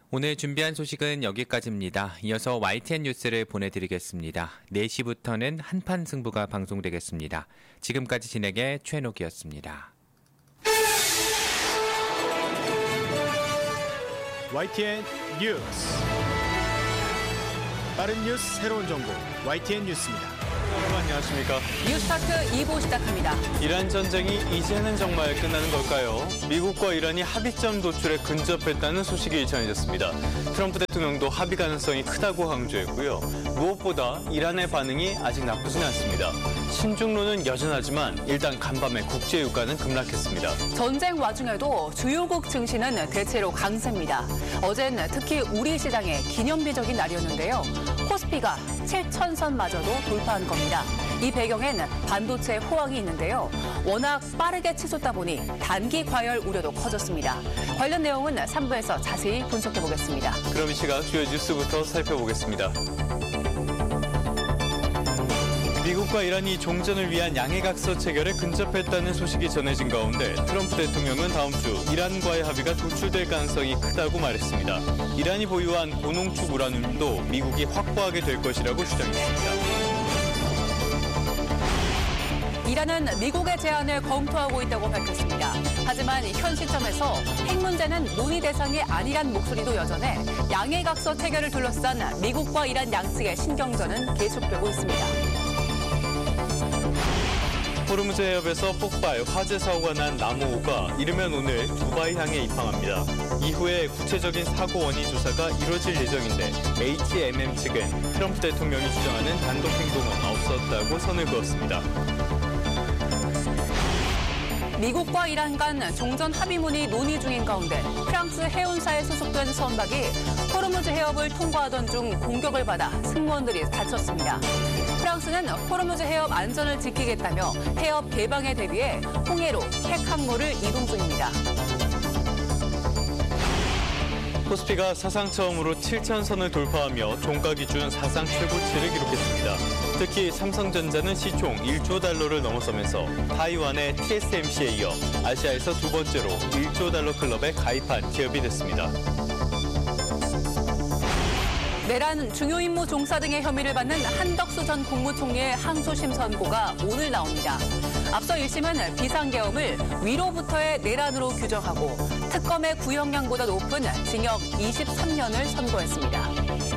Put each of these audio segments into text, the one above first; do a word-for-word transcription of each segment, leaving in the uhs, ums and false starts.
오늘 준비한 소식은 여기까지입니다. 이어서 와이티엔 뉴스를 보내드리겠습니다. 네 시부터는 한판 승부가 방송되겠습니다. 지금까지 진행의 최녹이었습니다. 와이티엔 뉴스. 빠른 뉴스 새로운 정보 와이티엔 뉴스입니다. 여러분 안녕하십니까. 뉴스타트 이 부 시작합니다. 이란 전쟁이 이제는 정말 끝나는 걸까요? 미국과 이란이 합의점 도출에 근접했다는 소식이 전해졌습니다. 트럼프 대통령도 합의 가능성이 크다고 강조했고요. 무엇보다 이란의 반응이 아직 나쁘진 않습니다. 신중론은 여전하지만 일단 간밤에 국제 유가는 급락했습니다. 전쟁 와중에도 주요국 증시는 대체로 강세입니다. 어젠 특히 우리 시장의 기념비적인 날이었는데요. 코스피가 칠천 선마저도 돌파한 겁니다. 이 배경엔 반도체 호황이 있는데요. 워낙 빠르게 치솟다 보니 단기 과열 우려도 커졌습니다. 관련 내용은 삼 부에서 자세히 분석해 보겠습니다. 그럼 이 시각 주요 뉴스부터 살펴보겠습니다. 미국과 이란이 종전을 위한 양해각서 체결에 근접했다는 소식이 전해진 가운데 트럼프 대통령은 다음 주 이란과의 합의가 도출될 가능성이 크다고 말했습니다. 이란이 보유한 고농축 우라늄도 미국이 확보하게 될 것이라고 주장했습니다. 이란은 미국의 제안을 검토하고 있다고 밝혔습니다. 하지만 현 시점에서 핵 문제는 논의 대상이 아니란 목소리도 여전해 양해각서 체결을 둘러싼 미국과 이란 양측의 신경전은 계속되고 있습니다. 호르무즈 해협에서 폭발, 화재 사고가 난 나무호가 이르면 오늘 두바이 향해 입항합니다. 이후에 구체적인 사고 원인 조사가 이뤄질 예정인데 에이치엠엠 측은 트럼프 대통령이 주장하는 단독 행동은 없었다고 선을 그었습니다. 미국과 이란 간 종전 합의문이 논의 중인 가운데 프랑스 해운사에 소속된 선박이 호르무즈 해협을 통과하던 중 공격을 받아 승무원들이 다쳤습니다. 프랑스는 호르무즈 해협 안전을 지키겠다며 해협 개방에 대비해 홍해로 핵 항모를 이동 중입니다. 코스피가 사상 처음으로 칠천 선을 돌파하며 종가 기준 사상 최고치를 기록했습니다. 특히 삼성전자는 시총 일조 달러를 넘어서면서 타이완의 티에스엠씨에 이어 아시아에서 두 번째로 일조 달러 클럽에 가입한 기업이 됐습니다. 내란 중요 임무 종사 등의 혐의를 받는 한덕수 전 국무총리의 항소심 선고가 오늘 나옵니다. 앞서 일 심은 비상계엄을 위로부터의 내란으로 규정하고 특검의 구형량보다 높은 징역 이십삼 년을 선고했습니다.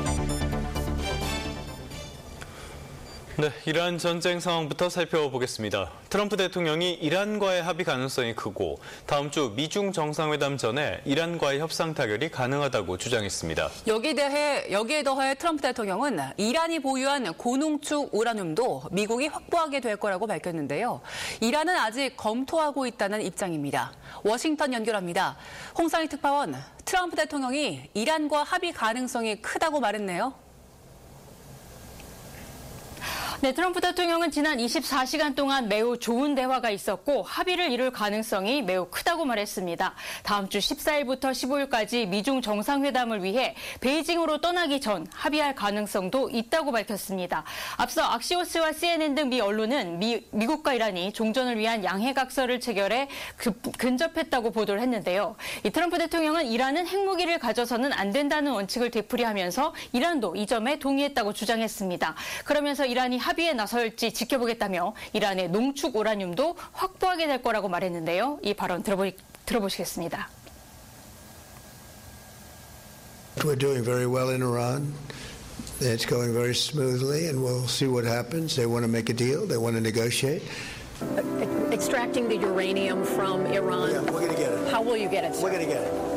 네, 이란 전쟁 상황부터 살펴보겠습니다. 트럼프 대통령이 이란과의 합의 가능성이 크고 다음 주 미중 정상회담 전에 이란과의 협상 타결이 가능하다고 주장했습니다. 여기에 대해 여기에 더해 트럼프 대통령은 이란이 보유한 고농축 우라늄도 미국이 확보하게 될 거라고 밝혔는데요. 이란은 아직 검토하고 있다는 입장입니다. 워싱턴 연결합니다. 홍상희 특파원, 트럼프 대통령이 이란과 합의 가능성이 크다고 말했네요. 네, 트럼프 대통령은 지난 이십사 시간 동안 매우 좋은 대화가 있었고 합의를 이룰 가능성이 매우 크다고 말했습니다. 다음 주 십사 일부터 십오 일까지 미중 정상회담을 위해 베이징으로 떠나기 전 합의할 가능성도 있다고 밝혔습니다. 앞서 악시오스와 씨엔엔 등 미 언론은 미, 미국과 이란이 종전을 위한 양해각서를 체결해 급, 근접했다고 보도를 했는데요. 이 트럼프 대통령은 이란은 핵무기를 가져서는 안 된다는 원칙을 되풀이하면서 이란도 이 점에 동의했다고 주장했습니다. 그러면서 이란이 합의에 나설지 지켜보겠다며 이란의 농축 우라늄도 확보하게 될 거라고 말했는데요. 이 발언 들어보, 들어보시겠습니다. We're doing very well in Iran. It's going very smoothly, and we'll see what happens. They want to make a deal. They want to negotiate. Extracting the uranium from Iran. Yeah, we're going to get it. How will you get it, sir? We're going to get it.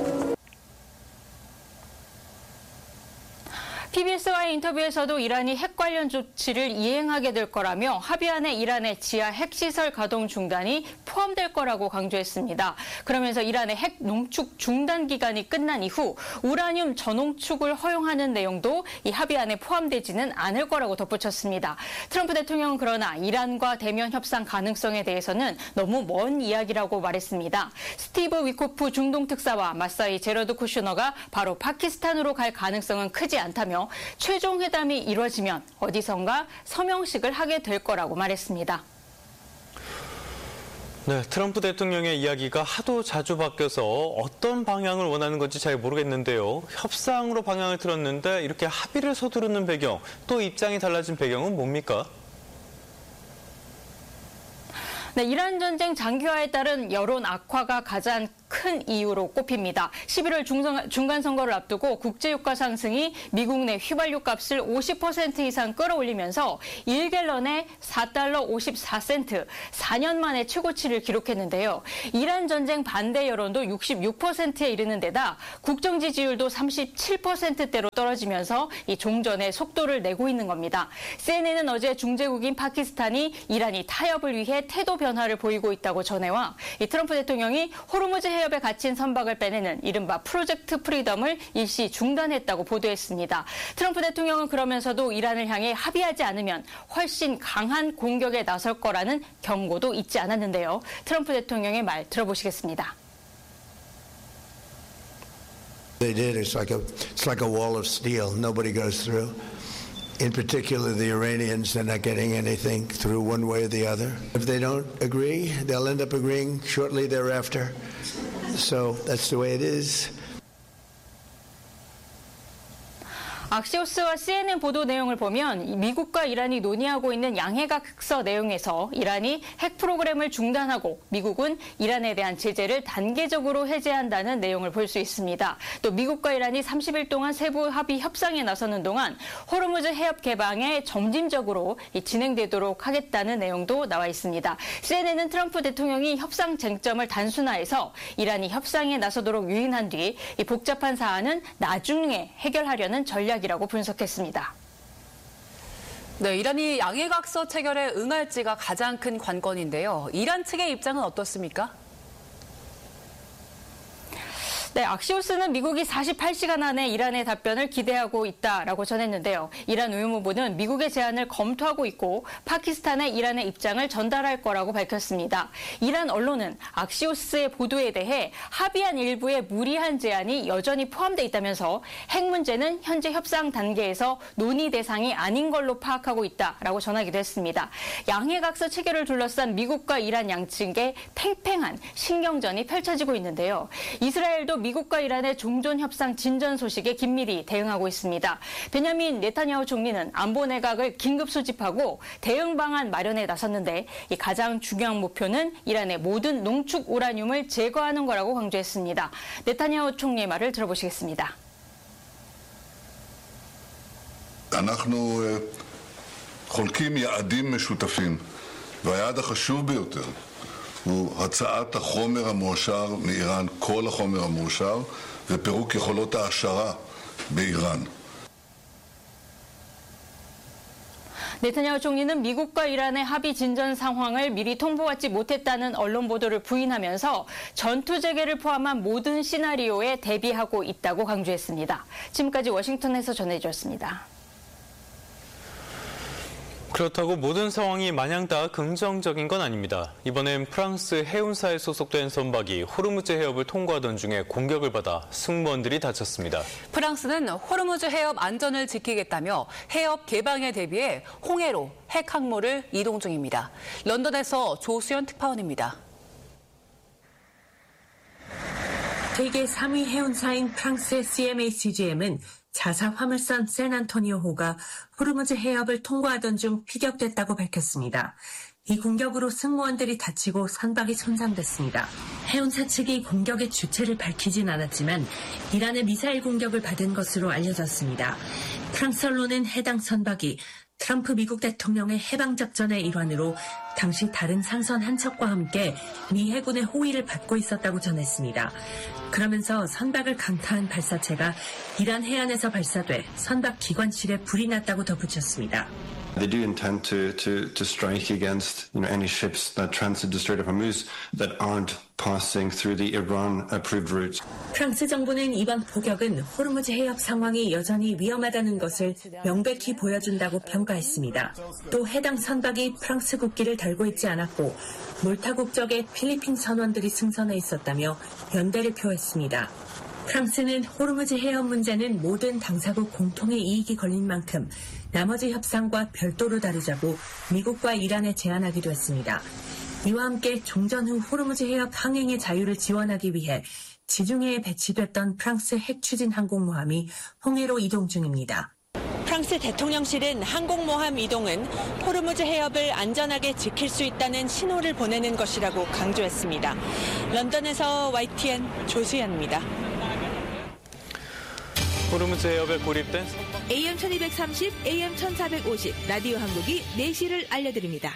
티비에스와의 인터뷰에서도 이란이 핵 관련 조치를 이행하게 될 거라며 합의안에 이란의 지하 핵시설 가동 중단이 포함될 거라고 강조했습니다. 그러면서 이란의 핵 농축 중단 기간이 끝난 이후 우라늄 전농축을 허용하는 내용도 이 합의안에 포함되지는 않을 거라고 덧붙였습니다. 트럼프 대통령은 그러나 이란과 대면 협상 가능성에 대해서는 너무 먼 이야기라고 말했습니다. 스티브 위코프 중동 특사와 마사이 제러드 쿠슈너가 바로 파키스탄으로 갈 가능성은 크지 않다며 최종 회담이 이루어지면 어디선가 서명식을 하게 될 거라고 말했습니다. 네, 트럼프 대통령의 이야기가 하도 자주 바뀌어서 어떤 방향을 원하는 건지 잘 모르겠는데요. 협상으로 방향을 틀었는데 이렇게 합의를 서두르는 배경, 또 입장이 달라진 배경은 뭡니까? 네, 이란 전쟁 장기화에 따른 여론 악화가 가장 큰 이유로 꼽힙니다. 십일월 중선, 중간선거를 앞두고 국제유가 상승이 미국 내 휘발유 값을 오십 퍼센트 이상 끌어올리면서 일 갤런에 사 달러 오십사 센트, 사 년 만에 최고치를 기록했는데요. 이란 전쟁 반대 여론도 육십육 퍼센트에 이르는 데다 국정 지지율도 삼십칠 퍼센트대로 떨어지면서 이 종전의 속도를 내고 있는 겁니다. 씨엔엔은 어제 중재국인 파키스탄이 이란이 타협을 위해 태도 변화를 보이고 있다고 전해와 이 트럼프 대통령이 호르무즈 해협에 갇힌 선박을 빼내는 이른바 프로젝트 프리덤을 일시 중단했다고 보도했습니다. 트럼프 대통령은 그러면서도 이란을 향해 합의하지 않으면 훨씬 강한 공격에 나설 거라는 경고도 잊지 않았는데요. 트럼프 대통령의 말 들어보시겠습니다. They did. It's like a, it's like a wall of steel. Nobody goes through. In particular, the Iranians, they're not getting anything through one way or the other. If they don't agree, they'll end up agreeing shortly thereafter. So that's the way it is. 악시오스와 씨엔엔 보도 내용을 보면 미국과 이란이 논의하고 있는 양해각 흑서 내용에서 이란이 핵 프로그램을 중단하고 미국은 이란에 대한 제재를 단계적으로 해제한다는 내용을 볼 수 있습니다. 또 미국과 이란이 삼십 일 동안 세부 합의 협상에 나서는 동안 호르무즈 해협 개방에 점진적으로 진행되도록 하겠다는 내용도 나와 있습니다. 씨엔엔은 트럼프 대통령이 협상 쟁점을 단순화해서 이란이 협상에 나서도록 유인한 뒤 이 복잡한 사안은 나중에 해결하려는 전략 이라고 분석했습니다. 네, 이란이 양해각서 체결에 응할지가 가장 큰 관건인데요. 이란 측의 입장은 어떻습니까? 네, 악시오스는 미국이 사십팔 시간 안에 이란의 답변을 기대하고 있다라고 전했는데요. 이란 외무부는 미국의 제안을 검토하고 있고 파키스탄의 이란의 입장을 전달할 거라고 밝혔습니다. 이란 언론은 악시오스의 보도에 대해 합의한 일부의 무리한 제안이 여전히 포함돼 있다면서 핵 문제는 현재 협상 단계에서 논의 대상이 아닌 걸로 파악하고 있다라고 전하기도 했습니다. 양해각서 체결을 둘러싼 미국과 이란 양측의 팽팽한 신경전이 펼쳐지고 있는데요. 이스라엘도 미국과 이란의 종전 협상 진전 소식에 긴밀히 대응하고 있습니다. 베냐민 네타냐후 총리는 안보 내각을 긴급 소집하고 대응 방안 마련에 나섰는데 이 가장 중요한 목표는 이란의 모든 농축 우라늄을 제거하는 거라고 강조했습니다. 네타냐후 총리의 말을 들어보시겠습니다. אנחנו חולקים יעדים משותפים, והיעד החשוב ביותר הוא הצעת החומר המועשר מאיראן, כל החומר המועשר, ופירוק יכולות העשרה באיראן. 네타냐후 총리는 미국과 이란의 합의 진전 상황을 미리 통보받지 못했다는 언론 보도를 부인하면서 전투 재개를 포함한 모든 시나리오에 대비하고 있다고 강조했습니다. 지금까지 워싱턴에서 전해주었습니다. 그렇다고 모든 상황이 마냥 다 긍정적인 건 아닙니다. 이번엔 프랑스 해운사에 소속된 선박이 호르무즈 해협을 통과하던 중에 공격을 받아 승무원들이 다쳤습니다. 프랑스는 호르무즈 해협 안전을 지키겠다며 해협 개방에 대비해 홍해로 핵 항모를 이동 중입니다. 런던에서 조수연 특파원입니다. 세계 삼 위 해운사인 프랑스의 씨엠에이씨지엠은 자사 화물선 샌안토니오호가 호르무즈 해협을 통과하던 중 피격됐다고 밝혔습니다. 이 공격으로 승무원들이 다치고 선박이 손상됐습니다. 해운사 측이 공격의 주체를 밝히진 않았지만 이란의 미사일 공격을 받은 것으로 알려졌습니다. 프랑스 언론은 해당 선박이 트럼프 미국 대통령의 해방작전의 일환으로 당시 다른 상선 한 척과 함께 미 해군의 호위를 받고 있었다고 전했습니다. 그러면서 선박을 강타한 발사체가 이란 해안에서 발사돼 선박 기관실에 불이 났다고 덧붙였습니다. They do intend to, to, to strike against you know, any ships that transit the Strait of Hormuz that aren't passing through the Iran-approved routes. 프랑스 정부는 이번 포격은 호르무즈 해협 상황이 여전히 위험하다는 것을 명백히 보여준다고 평가했습니다. 또 해당 선박이 프랑스 국기를 달고 있지 않았고 몰타 국적의 필리핀 선원들이 승선해 있었다며 연대를 표했습니다. 프랑스는 호르무즈 해협 문제는 모든 당사국 공통의 이익이 걸린 만큼 나머지 협상과 별도로 다루자고 미국과 이란에 제안하기도 했습니다. 이와 함께 종전 후 호르무즈 해협 항행의 자유를 지원하기 위해 지중해에 배치됐던 프랑스 핵 추진 항공모함이 홍해로 이동 중입니다. 프랑스 대통령실은 항공모함 이동은 호르무즈 해협을 안전하게 지킬 수 있다는 신호를 보내는 것이라고 강조했습니다. 런던에서 와이티엔 조수연입니다. 호르무즈 해협에 고립된 에이엠 천이백삼십, 에이엠 천사백오십 라디오 한국이 네 시를 알려드립니다.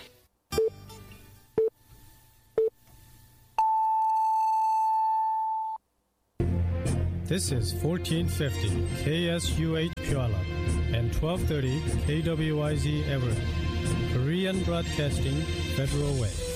This is fourteen fifty K S U H Puyallup and twelve thirty K W Y Z Everett, Korean Broadcasting Federal Way.